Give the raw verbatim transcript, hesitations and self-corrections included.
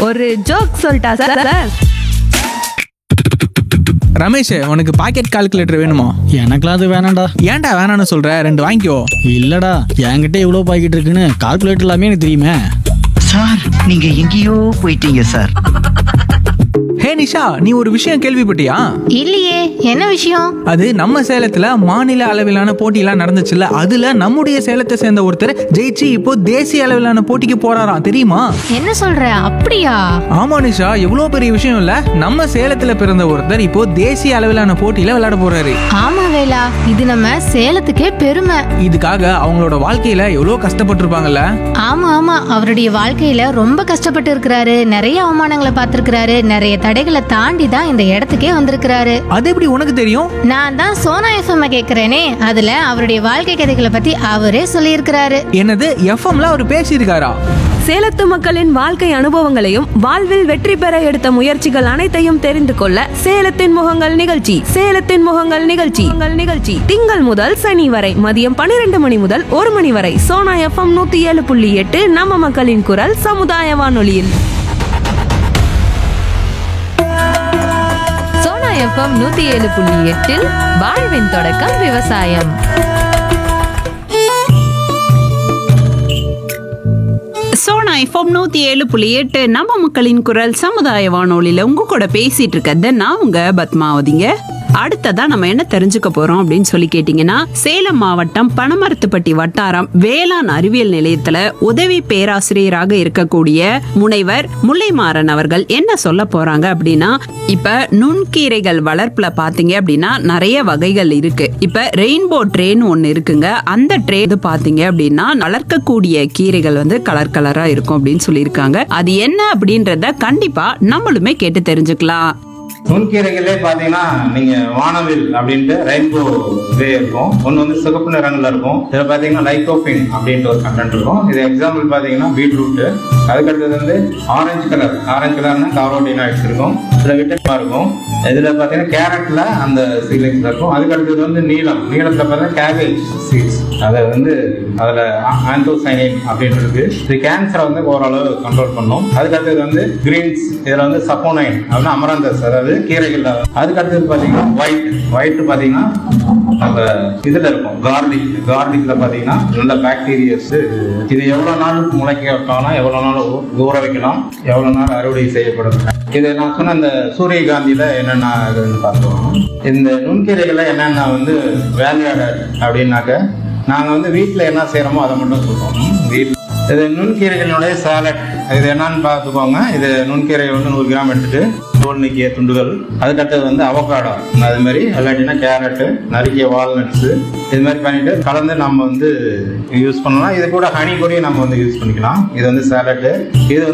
ஒரு ஜோக் சொல்லிட்டா சார். ரமேஷ், உனக்கு பாக்கெட் கால்குலேட்டர் வேணுமா? எனக்குலாம் அது வேணாம்டா. ஏன்டா வேணான்னு சொல்ற? ரெண்டு வாங்கிக்கோ. இல்லடா, என்கிட்ட இவ்வளோ பாக்கெட் இருக்குன்னு கால்குலேட்டர் எல்லாமே எனக்கு தெரியுமே. சார், நீங்க எங்கேயோ போயிட்டீங்க சார். ஹே நிஷா, நீ ஒரு விஷயம் கேள்விப்பட்டியா? இல்லையே, என்ன விஷயம்? அது நம்ம சேலத்துல மாநில அளவிலான போட்டியெல்லாம் நடந்துச்சுல்ல, அதுல நம்முடைய சேலத்தை சேர்ந்த ஒருத்தர் ஜெயிச்சு இப்போ தேசிய அளவிலான போட்டிக்கு போறாராம், தெரியுமா? என்ன சொல்ற? அப்படியா? ஆமா நிஷா, எவ்வளவு பெரிய விஷயம் இல்ல? நம்ம சேலத்துல பிறந்த ஒருத்தர் இப்போ தேசிய அளவிலான போட்டியில விளையாட போறாரு. ஆமா வேலா, இது நம்ம சேலத்துக்கே பெருமை. இதுக்காக அவங்களோட வாழ்க்கையில எவ்வளவு கஷ்டப்பட்டிருப்பாங்கல்ல. ஆமா ஆமா, அவருடைய வாழ்க்கையில ரொம்ப கஷ்டப்பட்டு இருக்கிறாரு. நிறைய அவமானங்களை பார்த்திருக்கிறாரு. நிறைய தடைகளை தாண்டி தான் இந்த இடத்துக்கே வந்திருக்கிறாரு. அது எப்படி உனக்கு தெரியும்? நான் தான் சோனா எஃப்எம் கேக்குறேனே, அதுல அவருடைய வாழ்க்கை கதைகளை பத்தி அவரே சொல்லியிருக்கிறாரு. என்னது, எஃப்எம்ல அவர் பேசியிருக்காரா? சேலத்து மக்களின் வாழ்க்கை அனுபவங்களையும் வாழ்வில் வெற்றி பெற எடுத்த முயற்சிகள் அனைத்தையும் தெரிந்து கொள்ள சேலத்தின் முகங்கள் நிகழ்ச்சி சேலத்தின் முகங்கள் நிகழ்ச்சி உங்கள் நிகழ்ச்சி திங்கள் முதல் சனி வரை மதியம் பன்னிரண்டு மணி முதல் ஒரு மணி வரை சோனா எஃப்எம் நூத்தி ஏழு புள்ளி எட்டு நம்ம மக்களின் குரல் சமுதாய வானொலியில். சோனா எஃப்எம் நூத்தி ஏழு புள்ளி எட்டில் வாழ்வின் தொடக்கம் விவசாயம். சோனா எஃப்எம் நூத்தி ஏழு புள்ளி எட்டு நம்ம மக்களின் குரல் சமுதாய வானொலியில உங்க கூட பேசிட்டு இருக்கிறது நான் உங்க பத்மாவதிங்க. அடுத்ததா நம்ம என்ன தெரிஞ்சுக்க போறோம் அப்படின்னு சொல்லி கேட்டீங்கன்னா, சேலம் மாவட்டம் பனமரத்துப்பட்டி வட்டாரம் வேளாண் அறிவியல் நிலையத்துல உதவி பேராசிரியராக இருக்கக்கூடிய முனைவர் முல்லைமாறன் அவர்கள் என்ன சொல்ல போறாங்க அப்படின்னா, இப்ப நுண்கீரைகள் வளர்ப்புல பாத்தீங்க அப்படின்னா நிறைய வகைகள் இருக்கு. இப்ப ரெயின்போ ட்ரேன்னு ஒண்ணு இருக்குங்க. அந்த ட்ரே பாத்தீங்க அப்படின்னா வளர்க்கக்கூடிய கீரைகள் வந்து கலர் கலரா இருக்கும் அப்படின்னு சொல்லியிருக்காங்க. அது என்ன அப்படின்றத கண்டிப்பா நம்மளுமே கேட்டு தெரிஞ்சுக்கலாம். நுண்கீரைகளே பாத்தீங்கன்னா நீங்க வானவில் அப்படின்ட்டு ரெயின்போ வே இருக்கும். ஒன்னு வந்து சிகப்பு நிறங்கள்ல இருக்கும். இதுல பாத்தீங்கன்னா லைகோபின் அப்படின்ட்டு ஒரு கண்டென்ட் இருக்கும். இது எக்ஸாம்பிள் பாத்தீங்கன்னா பீட்ரூட். அதுக்கடுத்தது வந்து ஆரஞ்சு கலர் ஆரஞ்சு கலர்னா காரோட்டினாய்ட்ஸ் இருக்கும். இதுல விட்டமின் இருக்கும். இதுல பாத்தீங்கன்னா கேரட்ல அந்த சீட்லிங்ஸ் இருக்கும். அதுக்கடுத்தது வந்து நீலம். நீளத்துல பாத்தீங்கன்னா கேபேஜ் சீட்ஸ். அதை வந்து அதுல ஆந்தோசைனின் அப்படின்னு இருக்கு. இது கேன்சரை வந்து ஓரளவு கண்ட்ரோல் பண்ணும். அதுக்கடுத்தது வந்து கிரீன்ஸ். இதுல வந்து சப்போனைன் அப்படின்னா அமரந்தஸ், அதாவது கீரைகள். அதுக்கு அடுத்தது பாத்தீங்கன்னா ஒயிட் ஒயிட் பாத்தீங்கன்னா நம்ம இதுல இருக்கும் கார்லிக். கார்லிக்ல பாத்தீங்கன்னா நல்ல பாக்டீரியாஸ். இது எவ்வளவு நாள் முளைக்க வைக்கலாம், எவ்வளவு நாள் ஊற வைக்கலாம், எவ்வளவு நாள் அறுவடை செய்யப்படும். இது நான் சொன்ன இந்த சூரியகாந்தியில என்னென்ன பார்த்தோம். இந்த நுண்கீரைகளை என்னென்ன வந்து வேல்யூ ஆடட் அப்படின்னாக்க, நாங்க வந்து வீட்டுல என்ன செய்யறோமோ அதை மட்டும் சொல்றோம். வீட்டு இது நுண்கீரைகளுடைய சாலட். இது என்னன்னு பார்த்துக்கோங்க. இது நுண்கீரை வந்து நூறு கிராம் எடுத்துட்டு தோல் நீக்கிய துண்டுகள். அதுக்கடுத்தது வந்து அவகாடோ, அது மாதிரி இல்லாட்டினா கேரட்டு, நறுக்கிய வால்நட்ஸ், இது மாதிரி பண்ணிட்டு கலந்து நம்ம வந்து யூஸ் பண்ணலாம். இது கூட ஹனி கூட நம்ம வந்து யூஸ் பண்ணிக்கலாம். இது வந்து சாலட்டு. இது